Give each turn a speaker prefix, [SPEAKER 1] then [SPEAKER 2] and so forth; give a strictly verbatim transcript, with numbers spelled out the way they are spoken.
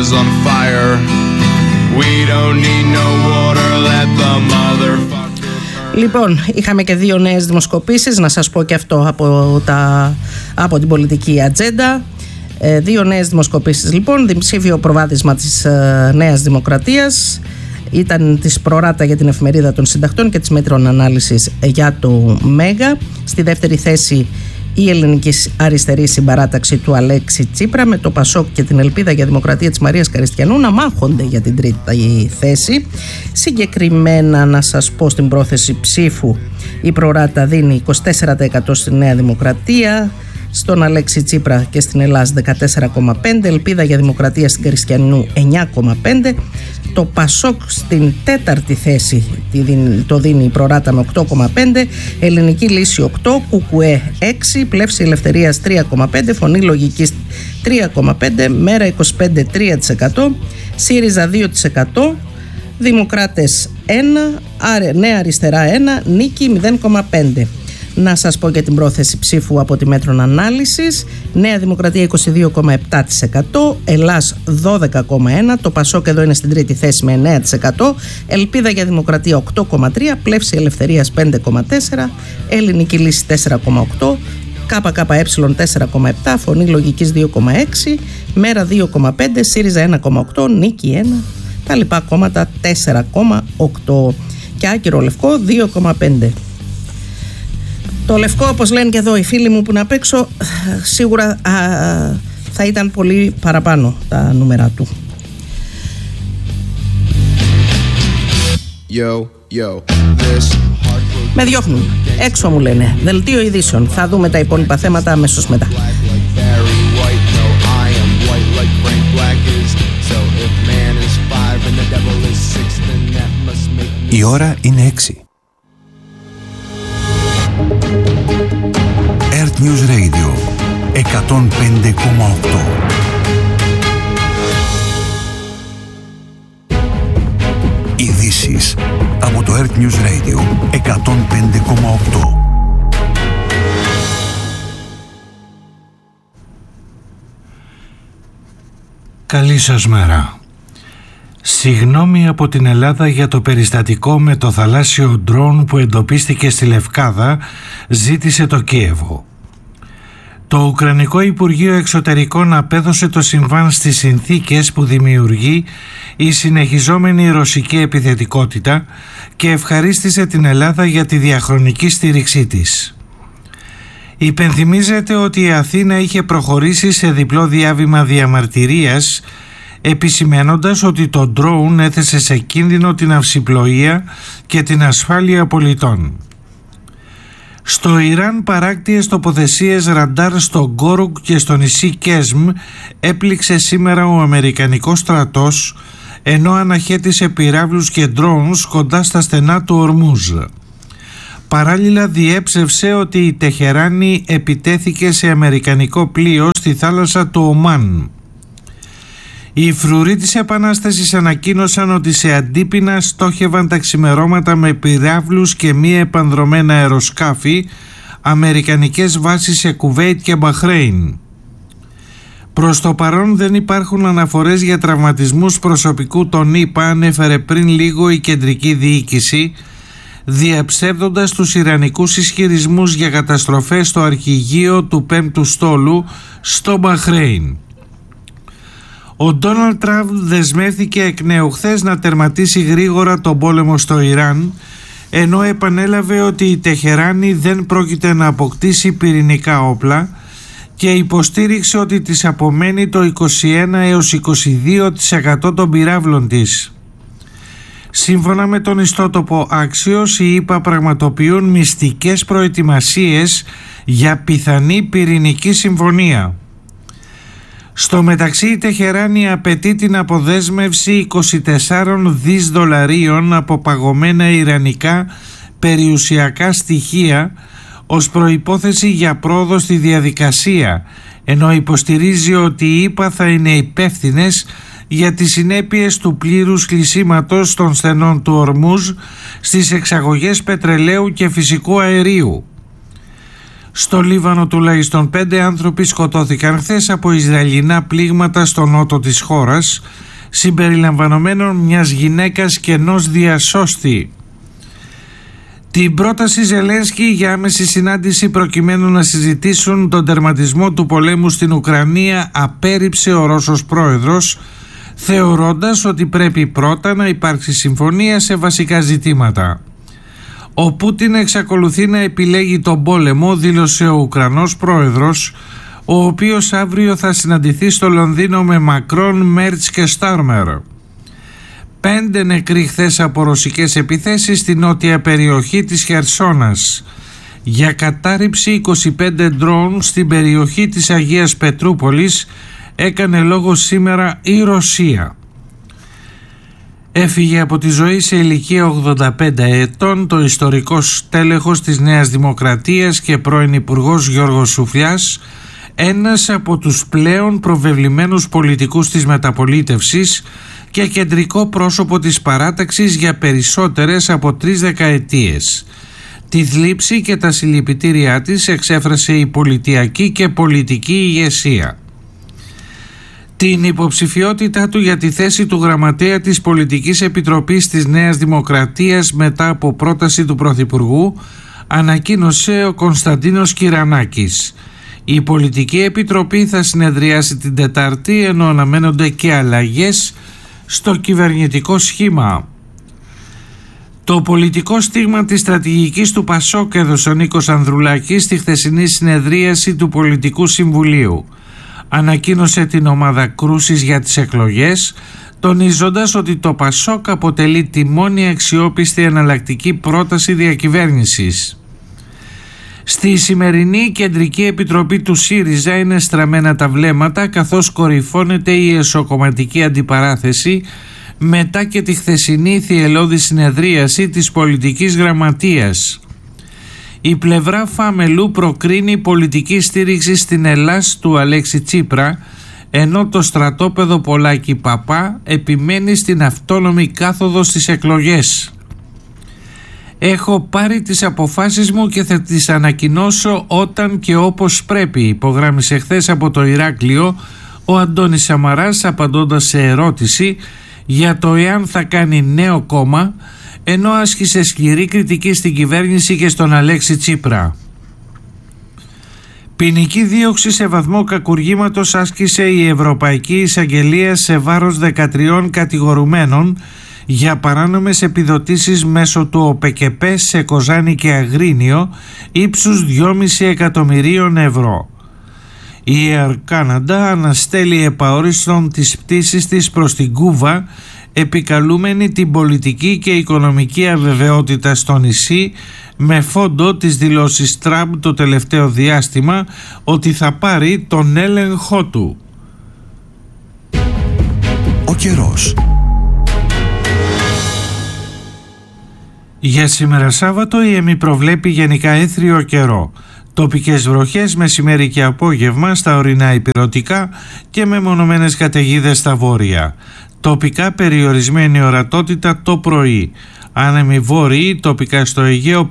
[SPEAKER 1] is on fire. We don't need no water, let the motherfucker.
[SPEAKER 2] Λοιπόν, είχαμε και δύο νέες δημοσκοπήσεις, να σας πω και αυτό από, τα, από την πολιτική ατζέντα. Ε, δύο νέες δημοσκοπήσεις λοιπόν, δημοψήφιο προβάδισμα της ε, Νέας Δημοκρατίας. Ήταν της Προράτα για την Εφημερίδα των Συντακτών και της Μέτρων Ανάλυσης για το Μέγα. Στη δεύτερη θέση η Ελληνική Αριστερή Συμπαράταξη του Αλέξη Τσίπρα, με το Πασόκ και την Ελπίδα για Δημοκρατία της Μαρίας Καριστιανού να μάχονται για την τρίτη θέση. Συγκεκριμένα να σας πω, στην πρόθεση ψήφου η Προράτα δίνει είκοσι τέσσερα τοις εκατό στη Νέα Δημοκρατία, στον Αλέξη Τσίπρα και στην Ελλάδα δεκατέσσερα κόμμα πέντε τοις εκατό, Ελπίδα για Δημοκρατία στην Καριστιανού εννιά κόμμα πέντε τοις εκατό, το Πασόκ στην τέταρτη θέση το δίνει η Προράτα με οκτώ κόμμα πέντε τοις εκατό, Ελληνική Λύση οκτώ τοις εκατό, Κουκουέ έξι τοις εκατό, Πλεύση Ελευθερίας τρία κόμμα πέντε τοις εκατό, Φωνή Λογικής τρία κόμμα πέντε τοις εκατό, Μέρα είκοσι πέντε τρία τοις εκατό, ΣΥΡΙΖΑ δύο τοις εκατό, Δημοκράτες ένα τοις εκατό, Νέα Αριστερά ένα τοις εκατό, Νίκη μηδέν κόμμα πέντε τοις εκατό. Να σας πω για την πρόθεση ψήφου από τη Μέτρων Ανάλυσης. Νέα Δημοκρατία είκοσι δύο κόμμα επτά τοις εκατό, Ελλάς δώδεκα κόμμα ένα τοις εκατό, το Πασόκ εδώ είναι στην τρίτη θέση με εννέα τοις εκατό, Ελπίδα για Δημοκρατία οκτώ κόμμα τρία τοις εκατό, Πλεύση Ελευθερίας πέντε κόμμα τέσσερα τοις εκατό, Ελληνική Λύση τέσσερα κόμμα οκτώ τοις εκατό, ΚΚΕ τέσσερα κόμμα επτά τοις εκατό, Φωνή Λογικής δύο κόμμα έξι τοις εκατό, Μέρα δύο κόμμα πέντε τοις εκατό, ΣΥΡΙΖΑ ένα κόμμα οκτώ τοις εκατό, Νίκη ένα τοις εκατό, τα λοιπά κόμματα τέσσερα κόμμα οκτώ τοις εκατό και Άκυρο Λευκό δύο κόμμα πέντε τοις εκατό. Το λευκό, όπως λένε και εδώ οι φίλοι μου που είναι απ' έξω, σίγουρα α, θα ήταν πολύ παραπάνω τα νούμερα του.
[SPEAKER 1] Yo, yo, this...
[SPEAKER 2] Με διώχνουν. Έξω μου λένε. Δελτίο ειδήσεων. Θα δούμε τα υπόλοιπα θέματα αμέσως μετά.
[SPEAKER 3] Η ώρα είναι έξι. Earth News Radio εκατόν πέντε κόμμα οκτώ. Ειδήσεις από το Earth News Radio εκατόν πέντε κόμμα οκτώ.
[SPEAKER 4] Καλή σας μέρα. Συγγνώμη από την Ελλάδα για το περιστατικό με το θαλάσσιο ντρόουν που εντοπίστηκε στη Λευκάδα, ζήτησε το Κίεβο. Το Ουκρανικό Υπουργείο Εξωτερικών απέδωσε το συμβάν στις συνθήκες που δημιουργεί η συνεχιζόμενη ρωσική επιθετικότητα και ευχαρίστησε την Ελλάδα για τη διαχρονική στήριξή της. Υπενθυμίζεται ότι η Αθήνα είχε προχωρήσει σε διπλό διάβημα διαμαρτυρίας, επισημένοντας ότι το ντρόουν έθεσε σε κίνδυνο την αυσιπλοεία και την ασφάλεια πολιτών. Στο Ιράν, παράκτιες τοποθεσίες ραντάρ στο Γκόρουκ και στο νησί Κέσμ έπληξε σήμερα ο Αμερικανικός στρατός, ενώ αναχέτησε πυράβλους και ντρόουνς κοντά στα στενά του Ορμούζ. Παράλληλα διέψευσε ότι η Τεχεράνη επιτέθηκε σε αμερικανικό πλοίο στη θάλασσα του Ομάν. Οι φρουροί της Επανάστασης ανακοίνωσαν ότι σε αντίπεινα στόχευαν τα ξημερώματα με πυράβλους και μη επανδρομένα αεροσκάφη αμερικανικές βάσεις σε Κουβέιτ και Μπαχρέιν. Προς το παρόν δεν υπάρχουν αναφορές για τραυματισμούς προσωπικού των ΗΠΑ, ανέφερε πριν λίγο η κεντρική διοίκηση, διαψεύδοντας τους ιρανικούς ισχυρισμούς για καταστροφές στο αρχηγείο του πέμπτου στόλου στο Μπαχρέιν. Ο Ντόναλντ Τραμπ δεσμεύθηκε εκ νέου χθες να τερματίσει γρήγορα τον πόλεμο στο Ιράν, ενώ επανέλαβε ότι η Τεχεράνη δεν πρόκειται να αποκτήσει πυρηνικά όπλα και υποστήριξε ότι της απομένει το είκοσι ένα έως είκοσι δύο τοις εκατό των πυράβλων της. Σύμφωνα με τον ιστότοπο Axios, οι ΗΠΑ πραγματοποιούν μυστικές προετοιμασίες για πιθανή πυρηνική συμφωνία. Στο μεταξύ, η Τεχεράνη απαιτεί την αποδέσμευση είκοσι τέσσερα δισεκατομμύρια δολαρίων από παγωμένα ιρανικά περιουσιακά στοιχεία ως προϋπόθεση για πρόοδο στη διαδικασία, ενώ υποστηρίζει ότι οι ΗΠΑ θα είναι υπεύθυνες για τις συνέπειες του πλήρους κλεισίματος των στενών του Ορμούζ στις εξαγωγές πετρελαίου και φυσικού αερίου. Στο Λίβανο τουλάχιστον πέντε άνθρωποι σκοτώθηκαν χθες από Ισραηλινά πλήγματα στο νότο της χώρας, συμπεριλαμβανομένων μιας γυναίκας και ενός διασώστη. Την πρόταση Ζελένσκι για άμεση συνάντηση προκειμένου να συζητήσουν τον τερματισμό του πολέμου στην Ουκρανία απέρριψε ο Ρώσος πρόεδρος, θεωρώντας ότι πρέπει πρώτα να υπάρξει συμφωνία σε βασικά ζητήματα. Ο Πούτιν εξακολουθεί να επιλέγει τον πόλεμο, δήλωσε ο Ουκρανός πρόεδρος, ο οποίος αύριο θα συναντηθεί στο Λονδίνο με Μακρόν, Μέρτς και Στάρμερ. Πέντε νεκροί χθες από ρωσικές επιθέσεις στη νότια περιοχή της Χερσόνας. Για κατάρριψη είκοσι πέντε ντρόουν στην περιοχή της Αγίας Πετρούπολης έκανε λόγο σήμερα η Ρωσία. Έφυγε από τη ζωή σε ηλικία ογδόντα πέντε ετών το ιστορικός τέλεχος της Νέας Δημοκρατίας και πρώην Υπουργός Γιώργος Σουφλιάς, ένας από τους πλέον προβεβλημένους πολιτικούς της μεταπολίτευσης και κεντρικό πρόσωπο της παράταξης για περισσότερες από τρεις δεκαετίες. Τη θλίψη και τα συλληπιτήριά της εξέφρασε η πολιτιακή και πολιτική ηγεσία. Την υποψηφιότητά του για τη θέση του γραμματέα της Πολιτικής Επιτροπής της Νέας Δημοκρατίας μετά από πρόταση του Πρωθυπουργού ανακοίνωσε ο Κωνσταντίνος Κυρανάκης. Η Πολιτική Επιτροπή θα συνεδριάσει την Τετάρτη, ενώ αναμένονται και αλλαγές στο κυβερνητικό σχήμα. Το πολιτικό στίγμα της στρατηγικής του Πασόκ έδωσε ο Νίκος Ανδρουλάκης στη χθεσινή συνεδρίαση του Πολιτικού Συμβουλίου. Ανακοίνωσε την ομάδα κρούσης για τις εκλογές, τονίζοντας ότι το Πασόκ αποτελεί τη μόνη αξιόπιστη εναλλακτική πρόταση διακυβέρνησης. Στη σημερινή Κεντρική Επιτροπή του ΣΥΡΙΖΑ είναι στραμμένα τα βλέμματα, καθώς κορυφώνεται η εσωκομματική αντιπαράθεση μετά και τη χθεσινή θυελλώδη συνεδρίαση της πολιτικής γραμματείας. Η πλευρά Φαμελού προκρίνει πολιτική στήριξη στην Ελλάς του Αλέξη Τσίπρα, ενώ το στρατόπεδο Πολάκη Παπά επιμένει στην αυτόνομη κάθοδο στις εκλογές. «Έχω πάρει τις αποφάσεις μου και θα τις ανακοινώσω όταν και όπως πρέπει», υπογράμμισε χθες από το Ηράκλειο ο Αντώνης Σαμαράς, απαντώντας σε ερώτηση για το εάν θα κάνει νέο κόμμα, ενώ άσκησε σκληρή κριτική στην κυβέρνηση και στον Αλέξη Τσίπρα. Ποινική δίωξη σε βαθμό κακουργήματος άσκησε η Ευρωπαϊκή Εισαγγελία σε βάρος δεκατριών κατηγορουμένων για παράνομες επιδοτήσεις μέσω του ΟΠΕΚΕΠΕ σε Κοζάνη και Αγρίνιο ύψους δυόμισι εκατομμυρίων ευρώ. Η Air Canada αναστέλει επαόριστον τις πτήσεις της προς την Κούβα, επικαλούμενη την πολιτική και οικονομική αβεβαιότητα στο νησί, με φόντο τις δηλώσεις Τραμπ το τελευταίο διάστημα ότι θα πάρει τον έλεγχό του.
[SPEAKER 3] Ο καιρός.
[SPEAKER 4] Για σήμερα Σάββατο η ΕΜΗ προβλέπει γενικά έθριο καιρό. Τοπικές βροχές μεσημέρι και απόγευμα στα ορεινά ηπειρωτικά και μεμονωμένες καταιγίδες στα βόρεια. Τοπικά περιορισμένη ορατότητα το πρωί. Άνεμοι βόρειοι, τοπικά στο Αιγαίο